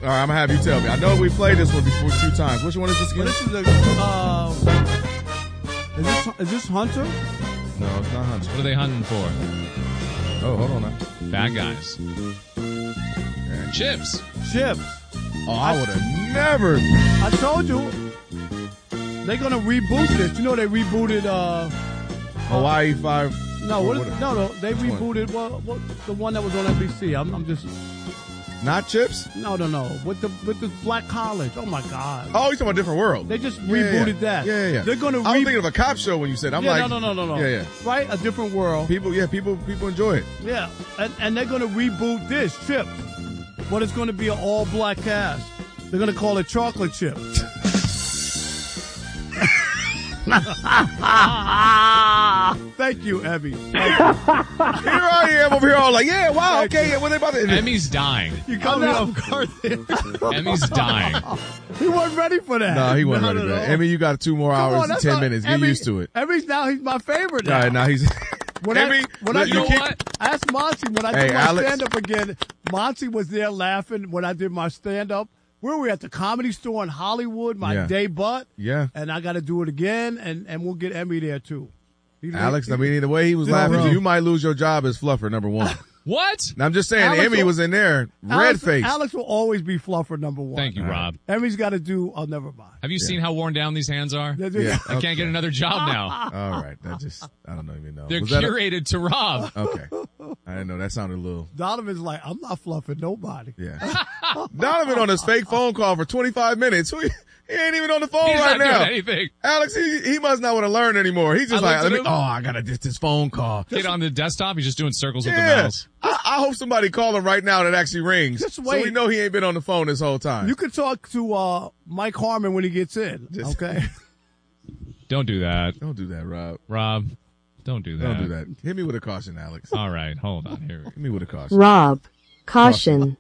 All right, I'm going to have you tell me. I know we played this one before 2 times. Which one is this again? Well, this is is this Hunter? No, it's not Hunter. What are they hunting for? Oh, hold on now. Bad guys. Chips. Oh, I would have never. I told you. They're going to reboot this. You know they rebooted Hawaii 5. No, they rebooted the one that was on NBC. I'm just not Chips. No, with the Black College. Oh my God. Oh, you're talking about Different World. They just rebooted that. Yeah. They're gonna. I was thinking of a cop show when you said. I'm like, no. Yeah. Right, A Different World. People enjoy it. Yeah, and they're gonna reboot this Chips, but it's gonna be an all black cast. They're gonna call it Chocolate Chips. Thank you, Emmy. Here I am over here all like, yeah, wow, okay, yeah, what they about to... Emmy's dying. You caught me off guard there. Emmy's dying. He wasn't ready for that. No, he wasn't ready for that. Emmy, you got 2 more hours and 10 minutes. Get used to it. He's my favorite now. All right, now he's... I asked Monty when I did my stand-up again. Monty was there laughing when I did my stand-up. Where were we at the Comedy Store in Hollywood, my day butt. Yeah. And I got to do it again, and we'll get Emmy there, too. Alex, I mean, the way he was laughing, you might lose your job as Fluffer, number 1. What? I'm just saying, Emmy was in there, red-faced. Alex will always be Fluffer, number 1. Thank you, Rob. Emmy's got to do, never mind. Have you seen how worn down these hands are? Yeah. I can't get another job now. All right. I don't even know. They're curated to Rob. Okay. I didn't know. That sounded a little. Donovan's like, I'm not fluffing nobody. Yeah. Donovan on his fake phone call for 25 minutes. He ain't even on the phone right now. He's not doing anything. Alex, he must not want to learn anymore. He's just I got to get this phone call. Get on the desktop. He's just doing circles with the mouse. I hope somebody call him right now that actually rings. Just wait. So we know he ain't been on the phone this whole time. You could talk to Mike Harmon when he gets in. Okay. Don't do that. Don't do that, Rob. Rob, don't do that. Don't do that. Hit me with a caution, Alex. All right. Hold on. Here. Hit me with a caution. Rob, caution.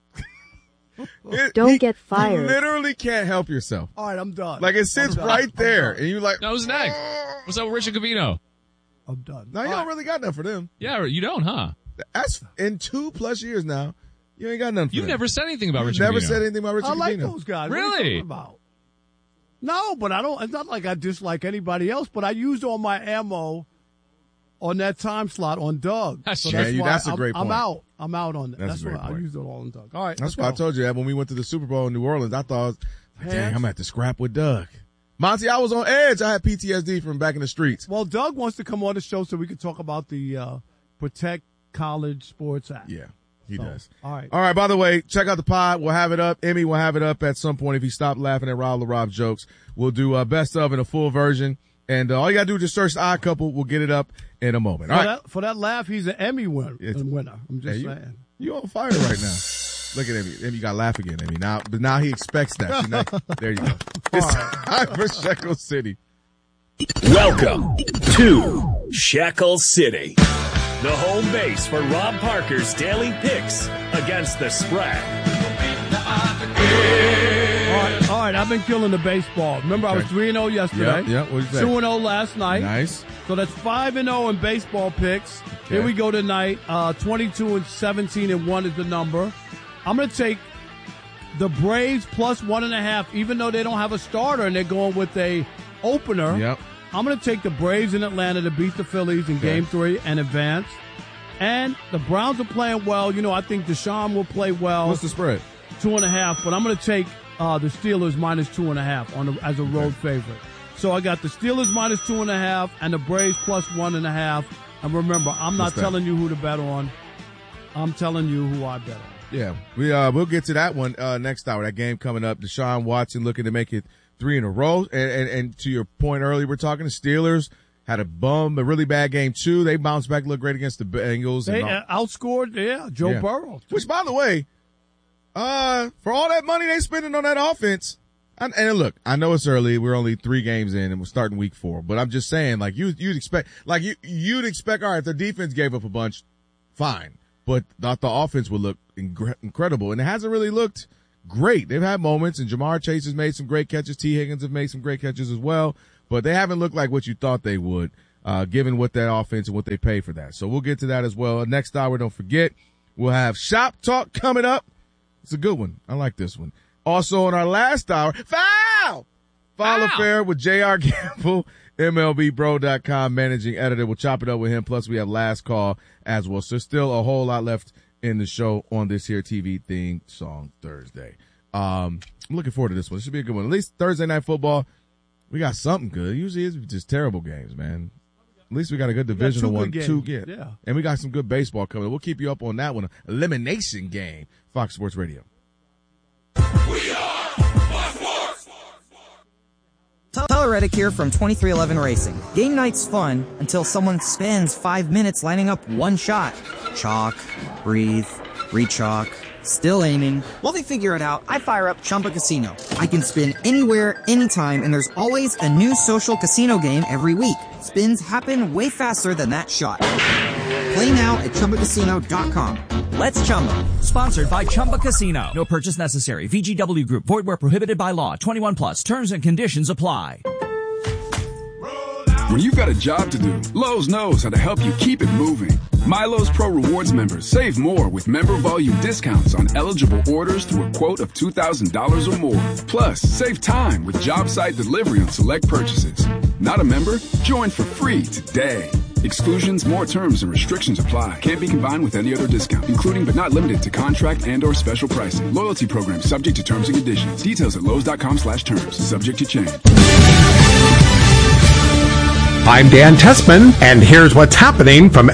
Don't get fired. You literally can't help yourself. All right, I'm done. Like it sits right there, and you like. No, who's next? What's up with Richard Cavino? I'm done. No, you don't really got nothing for them. Yeah, you don't, huh? That's in 2+ years now. You ain't got nothing for You've them. never said anything about Richard Never Cavino. said anything about Richard I like Cavino. those guys. Really? What are you talking about? No, but I don't. It's not like I dislike anybody else. But I used all my ammo on that time slot on Doug. That's that's a great point. I'm out on that. That's a great why point. I used it all on Doug. All right. That's why I told you that when we went to the Super Bowl in New Orleans. I thought, dang, I'm gonna have to scrap with Doug. Monty, I was on edge. I had PTSD from back in the streets. Well, Doug wants to come on the show so we can talk about the Protect College Sports Act. Yeah, he does. All right. All right, by the way, check out the pod. We'll have it up. Emmy will have it up at some point if he stopped laughing at Rob LaRob jokes. We'll do best of in a full version. And all you got to do is just search The Odd Couple. We'll get it up in a moment. All right. For that laugh, he's an Emmy winner. I'm just saying. You on fire right now. Look at Emmy. Emmy got to laugh again, Emmy. Now he expects that. You know? There you go. It's time for Shekel City. Welcome to Shekel City, the home base for Rob Parker's daily picks against the spread. All right, I've been killing the baseball. Remember, I was 3-0 yesterday. Yeah. What did you say? 2-0 last night. Nice. So that's 5-0 in baseball picks. Okay. Here we go tonight. 22-17-1 is the number. I'm going to take the Braves plus 1.5, even though they don't have a starter and they're going with a opener. Yep. I'm going to take the Braves in Atlanta to beat the Phillies in Game 3 and advance. And the Browns are playing well. You know, I think Deshaun will play well. What's the spread? 2.5, but I'm going to take the Steelers minus 2.5 as a road favorite. So I got the Steelers minus 2.5 and the Braves plus 1.5. And remember, I'm not telling you who to bet on. I'm telling you who I bet on. Yeah, we'll get to that one next hour. That game coming up. Deshaun Watson looking to make it 3 in a row. And to your point earlier, we're talking the Steelers had a really bad game too. They bounced back, looked great against the Bengals. They outscored, Joe Burrow. Which, by the way, for all that money they spending on that offense, and look, I know it's early. We're only 3 games in, and we're starting week 4. But I'm just saying, like you'd expect, all right, if the defense gave up a bunch, fine. But thought the offense would look incredible, and it hasn't really looked great. They've had moments, and Jamar Chase has made some great catches. T. Higgins have made some great catches as well, but they haven't looked like what you thought they would, given what that offense and what they pay for that. So we'll get to that as well. Next hour, don't forget, we'll have Shop Talk coming up. It's a good one. I like this one. Also in our last hour, Foul Affair with J.R. Gamble, MLBBro.com managing editor. We'll chop it up with him. Plus we have last call as well. So still a whole lot left in the show on this here TV theme song Thursday. I'm looking forward to this one. It should be a good one. At least Thursday Night Football, we got something good. Usually it's just terrible games, man. At least we got a good divisional one, yeah. And we got some good baseball coming. We'll keep you up on that one. Elimination Game, Fox Sports Radio. We are Fox Sports. Tyler Reddick here from 2311 Racing. Game night's fun until someone spends 5 minutes lining up one shot. Chalk, breathe, re-chalk, still aiming. While they figure it out, I fire up Chumba Casino. I can spin anywhere, anytime, and there's always a new social casino game every week. Spins happen way faster than that shot. Play now at ChumbaCasino.com. Let's Chumba. Sponsored by Chumba Casino. No purchase necessary. VGW Group. Void where prohibited by law. 21 plus. Terms and conditions apply. When you've got a job to do, Lowe's knows how to help you keep it moving. MyLowe's Pro Rewards members save more with member volume discounts on eligible orders through a quote of $2,000 or more. Plus, save time with job site delivery on select purchases. Not a member? Join for free today. Exclusions, more terms, and restrictions apply. Can't be combined with any other discount, including but not limited to contract and/or special pricing. Loyalty program subject to terms and conditions. Details at Lowe's.com/terms. Subject to change. I'm Dan Tessman, and here's what's happening from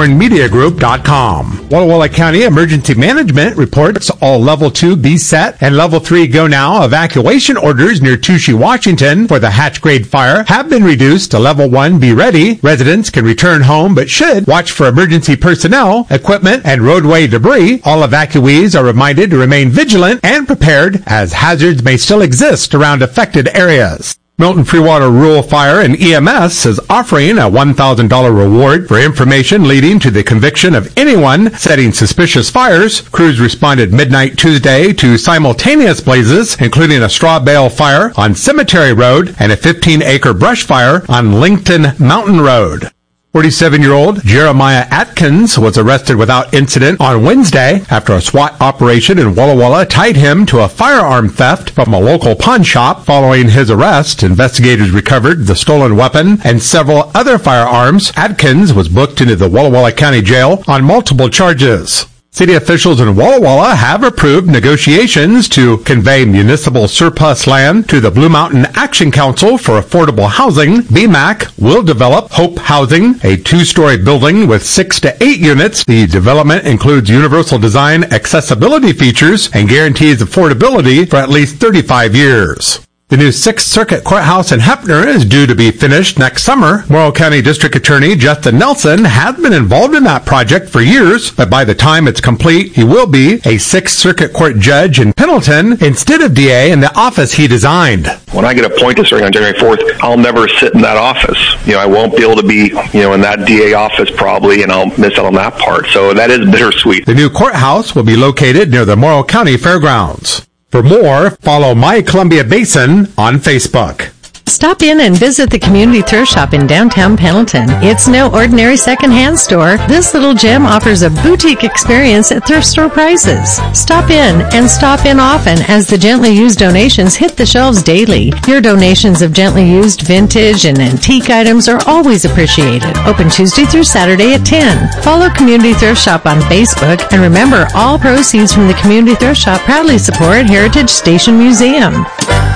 ElkhornMediaGroup.com. Walla Walla County Emergency Management reports all Level 2 Be Set and Level 3 Go Now evacuation orders near Touchy, Washington for the Hatch Grade fire have been reduced to Level 1 Be Ready. Residents can return home but should watch for emergency personnel, equipment, and roadway debris. All evacuees are reminded to remain vigilant and prepared as hazards may still exist around affected areas. Milton Freewater Rural Fire and EMS is offering a $1,000 reward for information leading to the conviction of anyone setting suspicious fires. Crews responded midnight Tuesday to simultaneous blazes, including a straw bale fire on Cemetery Road and a 15-acre brush fire on Lincoln Mountain Road. 47-year-old Jeremiah Atkins was arrested without incident on Wednesday after a SWAT operation in Walla Walla tied him to a firearm theft from a local pawn shop. Following his arrest, investigators recovered the stolen weapon and several other firearms. Atkins was booked into the Walla Walla County Jail on multiple charges. City officials in Walla Walla have approved negotiations to convey municipal surplus land to the Blue Mountain Action Council for Affordable Housing. BMAC will develop Hope Housing, a 2-story building with 6 to 8 units. The development includes universal design accessibility features and guarantees affordability for at least 35 years. The new 6th Circuit Courthouse in Hefner is due to be finished next summer. Morrow County District Attorney Justin Nelson has been involved in that project for years, but by the time it's complete, he will be a 6th Circuit Court judge in Pendleton instead of DA in the office he designed. When I get appointed starting on January 4th, I'll never sit in that office. I won't be able to be, in that DA office probably, and I'll miss out on that part. So that is bittersweet. The new courthouse will be located near the Morrow County Fairgrounds. For more, follow My Columbia Basin on Facebook. Stop in and visit the Community Thrift Shop in downtown Pendleton. It's no ordinary secondhand store. This little gem offers a boutique experience at thrift store prices. Stop in and stop in often as the gently used donations hit the shelves daily. Your donations of gently used vintage and antique items are always appreciated. Open Tuesday through Saturday at 10. Follow Community Thrift Shop on Facebook, and remember, all proceeds from the Community Thrift Shop proudly support Heritage Station Museum.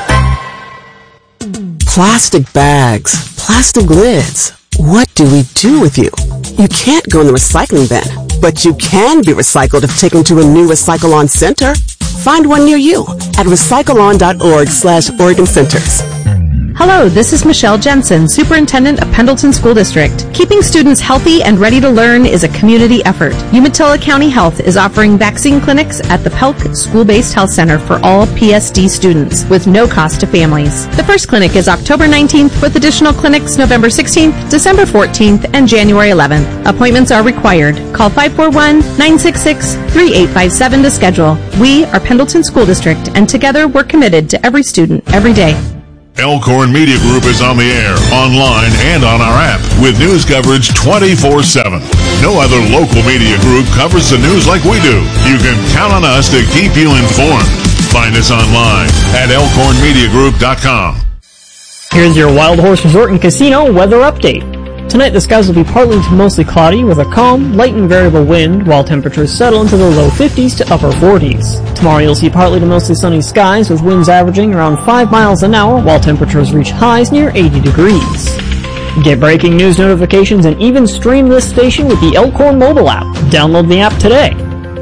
Plastic bags, plastic lids. What do we do with you? You can't go in the recycling bin, but you can be recycled if taken to a new Recycle-On Center. Find one near you at recycleon.org/Oregon Centers. Hello, this is Michelle Jensen, Superintendent of Pendleton School District. Keeping students healthy and ready to learn is a community effort. Umatilla County Health is offering vaccine clinics at the Pelk School-Based Health Center for all PSD students with no cost to families. The first clinic is October 19th with additional clinics November 16th, December 14th, and January 11th. Appointments are required. Call 541-966-3857 to schedule. We are Pendleton School District, and together we're committed to every student every day. Elkhorn Media Group is on the air, online, and on our app with news coverage 24/7. No other local media group covers the news like we do. You can count on us to keep you informed. Find us online at elkhornmediagroup.com. Here's your Wild Horse Resort and Casino weather update. Tonight the skies will be partly to mostly cloudy with a calm, light and variable wind, while temperatures settle into the low 50s to upper 40s. Tomorrow you'll see partly to mostly sunny skies with winds averaging around 5 miles an hour, while temperatures reach highs near 80 degrees. Get breaking news notifications and even stream this station with the Elkhorn mobile app. Download the app today.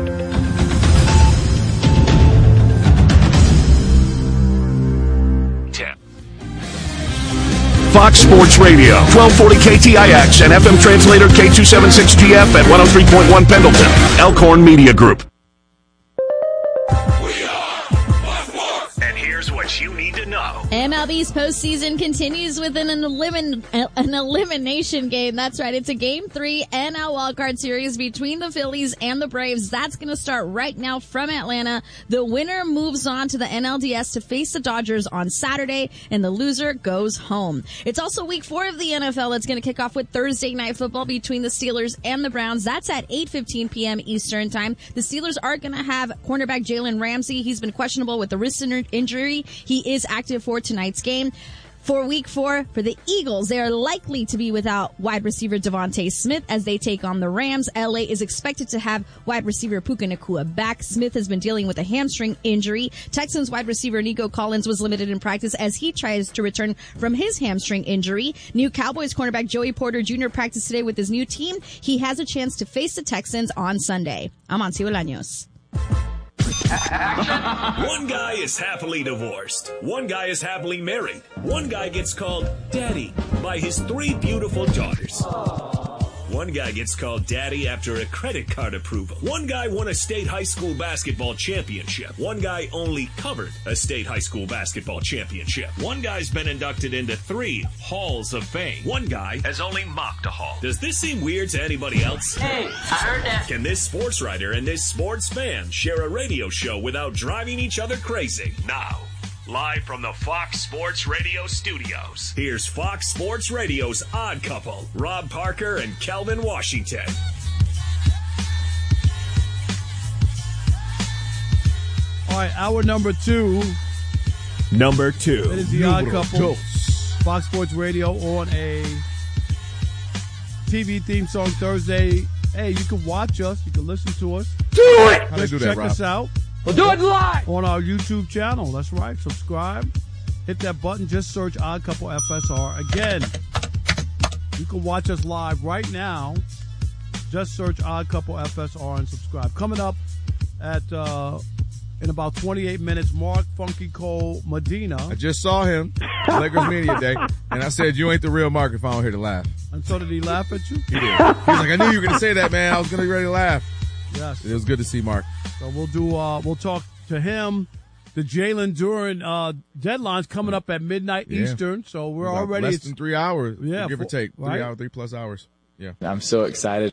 Fox Sports Radio, 1240 KTIX and FM translator K276GF at 103.1 Pendleton. Elkhorn Media Group. And here's what you need to know. MLB's postseason continues with an elimination game. That's right. It's a Game 3 NL Wildcard Series between the Phillies and the Braves. That's going to start right now from Atlanta. The winner moves on to the NLDS to face the Dodgers on Saturday, and the loser goes home. It's also Week 4 of the NFL. It's going to kick off with Thursday Night Football between the Steelers and the Browns. That's at 8:15 p.m. Eastern Time. The Steelers are going to have cornerback Jalen Ramsey. He's been questionable with a wrist injury. He is active for tonight's game. For Week 4, for the Eagles, they are likely to be without wide receiver Devontae Smith as they take on the Rams. LA is expected to have wide receiver Puka Nacua back. Smith has been dealing with a hamstring injury. Texans wide receiver Nico Collins was limited in practice as he tries to return from his hamstring injury. New Cowboys cornerback Joey Porter Jr. practiced today with his new team. He has a chance to face the Texans on Sunday. I'm Amancio Bolaños. One guy is happily divorced. One guy is happily married. One guy gets called Daddy by his 3 beautiful daughters. One guy gets called Daddy after a credit card approval. One guy won a state high school basketball championship. One guy only covered a state high school basketball championship. One guy's been inducted into 3 halls of fame. One guy has only mocked a hall. Does this seem weird to anybody else? Hey, I heard that. Can this sports writer and this sports fan share a radio show without driving each other crazy? Now, live from the Fox Sports Radio studios, here's Fox Sports Radio's Odd Couple, Rob Parker and Kelvin Washington. All right, hour number 2. Number 2. It is the Odd Couple. Fox Sports Radio on a TV theme song Thursday. Hey, you can watch us. You can listen to us. Do it! How Just do that, check Rob? us out. We'll do it live on our YouTube channel. That's right. Subscribe. Hit that button. Just search Odd Couple FSR. Again, you can watch us live right now. Just search Odd Couple FSR and subscribe. Coming up at in about 28 minutes, Mark Funky Cole Medina. I just saw him Lakers Media Day, and I said, you ain't the real Mark if I don't hear to laugh. And so did he laugh at you? He did. He was like, I knew you were going to say that, man. I was going to be ready to laugh. Yes. It was good to see Mark. So we'll talk to him. The Jalen Duren deadline's coming up at midnight Eastern, so we're already less than 3 hours, give or take. Right? 3+ hours. Yeah. I'm so excited.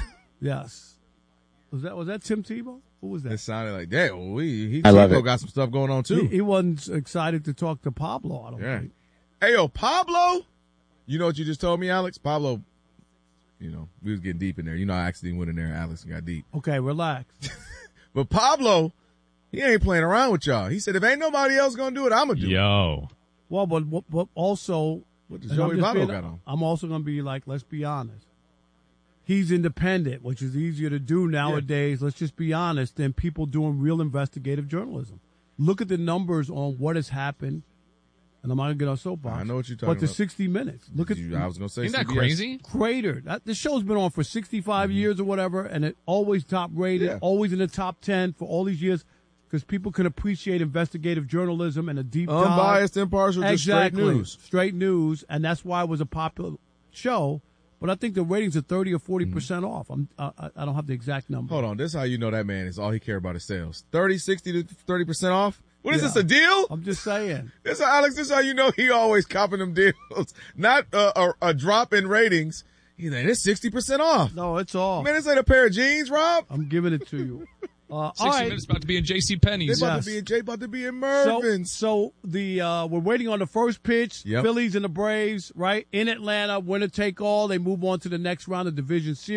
Yes. Was that Tim Tebow? Who was that? It sounded like that. I love it. Got some stuff going on too. He wasn't excited to talk to Pablo, I don't think. Hey, yo, Pablo. You know what you just told me, Alex? Pablo, we was getting deep in there. I accidentally went in there, Alex, and got deep. Okay, relax. But Pablo, he ain't playing around with y'all. He said, if ain't nobody else going to do it, I'm going to do it. Yo. Well, but also, what does Joey Votto got on? I'm also going to be like, let's be honest. He's independent, which is easier to do nowadays. Yeah. Let's just be honest, than people doing real investigative journalism. Look at the numbers on what has happened. And I'm not going to get on soapbox. I know what you're talking about. But the 60 Minutes. Look at I was going to say, isn't that crazy? Cratered. The show's been on for 65 years or whatever, and it always top rated, always in the top 10 for all these years, because people can appreciate investigative journalism and a deep dive. Unbiased, impartial, just straight news. Straight news, and that's why it was a popular show. But I think the ratings are 30 or 40% off. I don't have the exact number. Hold on. This is how you know that man is all he care about is sales. 30, 60 to 30% off? What is this, a deal? I'm just saying. Alex, this is how you know he always copping them deals. Not a drop in ratings. He's like, it's 60% off. No, it's off. Man, this ain't a pair of jeans, Rob. I'm giving it to you. 60 minutes about to be in J.C. Penney's. They're about to be in Mervin's. So we're waiting on the first pitch. Yep. Phillies and the Braves, right? In Atlanta, winner take all. They move on to the next round of Division Series.